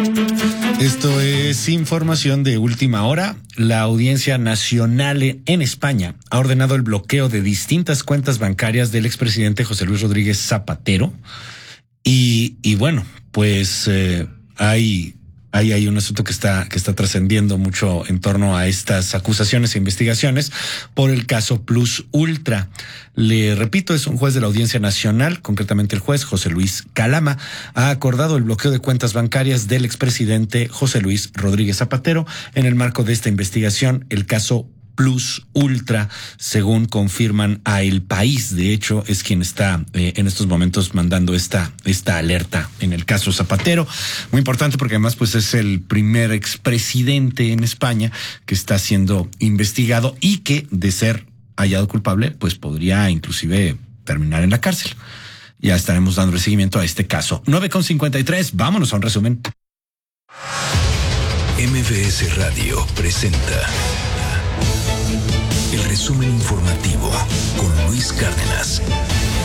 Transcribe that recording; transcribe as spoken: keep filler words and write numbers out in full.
Esto es información de última hora. La Audiencia Nacional en España ha ordenado el bloqueo de distintas cuentas bancarias del expresidente José Luis Rodríguez Zapatero. Y, y bueno, pues eh, hay... Ahí hay un asunto que está que está trascendiendo mucho en torno a estas acusaciones e investigaciones por el caso Plus Ultra. Le repito, es un juez de la Audiencia Nacional, concretamente el juez José Luis Calama, ha acordado el bloqueo de cuentas bancarias del expresidente José Luis Rodríguez Zapatero en el marco de esta investigación, el caso Plus Ultra, según confirman a El País. De hecho, es quien está eh, en estos momentos mandando esta esta alerta en el caso Zapatero. Muy importante porque además pues es el primer expresidente en España que está siendo investigado y que, de ser hallado culpable, pues podría inclusive terminar en la cárcel. Ya estaremos dando seguimiento a este caso. nueve con cincuenta y tres, vámonos a un resumen. M V S Radio presenta el resumen informativo con Luis Cárdenas.